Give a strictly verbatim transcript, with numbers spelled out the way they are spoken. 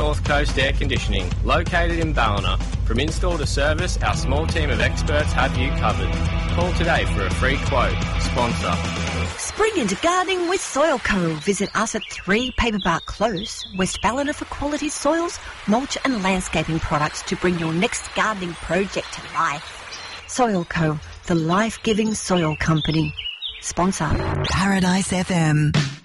North Coast Air Conditioning, located in Ballina. From install to service, our small team of experts have you covered. Call today for a free quote. Sponsor. Spring into gardening with Soil Co. Visit us at three Paperbark Close, West Ballina for quality soils, mulch and landscaping products to bring your next gardening project to life. Soil Co, the life-giving soil company. Sponsor. Paradise F M.